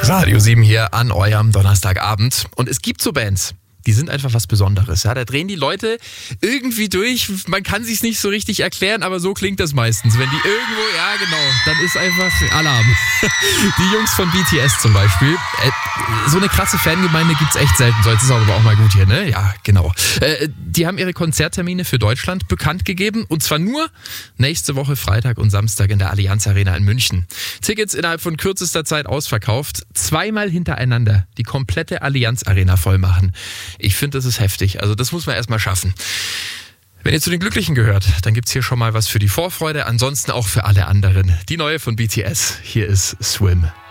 Radio 7 hier an eurem Donnerstagabend. Und es gibt so Bands, die sind einfach was Besonderes. Ja? Da drehen die Leute irgendwie durch. Man kann sich's nicht so richtig erklären, aber so klingt das meistens. Wenn die irgendwo, ja genau, dann ist einfach Alarm. Die Jungs von BTS zum Beispiel. So eine krasse Fangemeinde gibt's echt selten. So, jetzt ist aber auch mal gut hier, ne? Ja, genau. Die haben ihre Konzerttermine für Deutschland bekannt gegeben. Und zwar nur nächste Woche Freitag und Samstag in der Allianz Arena in München. Tickets innerhalb von kürzester Zeit ausverkauft. 2-mal hintereinander die komplette Allianz Arena voll machen. Ich finde, das ist heftig. Also das muss man erstmal schaffen. Wenn ihr zu den Glücklichen gehört, dann gibt's hier schon mal was für die Vorfreude. Ansonsten auch für alle anderen. Die neue von BTS. Hier ist Swim.